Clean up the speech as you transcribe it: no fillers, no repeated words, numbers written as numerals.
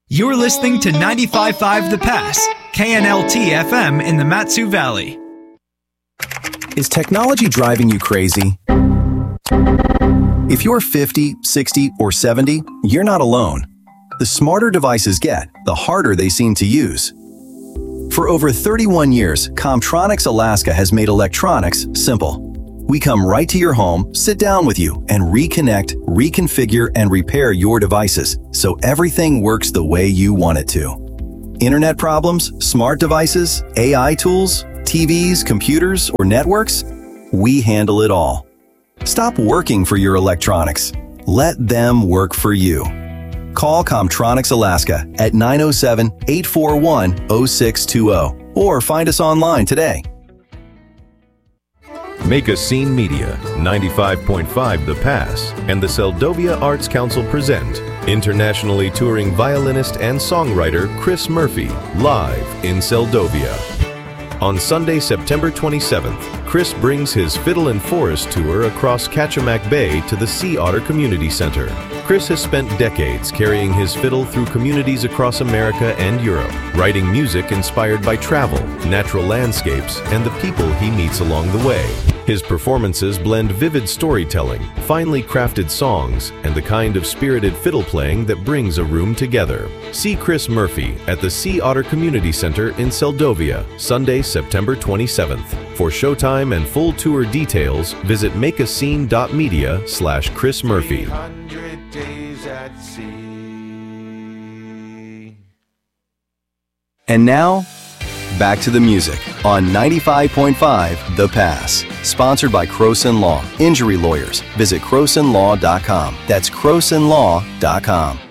You're listening to 95.5 The Pass, KNLT FM in the Mat-Su Valley. Is technology driving you crazy? If you're 50, 60, or 70, you're not alone. The smarter devices get, the harder they seem to use. For over 31 years, Comtronics Alaska has made electronics simple. We come right to your home, sit down with you, and reconnect, reconfigure, and repair your devices so everything works the way you want it to. Internet problems, smart devices, AI tools, TVs, computers, or networks? We handle it all. Stop working for your electronics. Let them work for you. Call Comtronics Alaska at 907-841-0620 or find us online today. Make a Scene Media, 95.5 The Pass, and the Seldovia Arts Council present internationally touring violinist and songwriter Chris Murphy, live in Seldovia. On Sunday, September 27th, Chris brings his Fiddle and Forest tour across Kachemak Bay to the Sea Otter Community Center. Chris has spent decades carrying his fiddle through communities across America and Europe, writing music inspired by travel, natural landscapes, and the people he meets along the way. His performances blend vivid storytelling, finely crafted songs, and the kind of spirited fiddle playing that brings a room together. See Chris Murphy at the Sea Otter Community Center in Seldovia, Sunday, September 27th. For showtime and full tour details, visit makeascene.media/Chris Murphy. And now, back to the music on 95.5 The Pass. Sponsored by Croson Law. Injury lawyers. Visit crosonlaw.com. That's crosonlaw.com.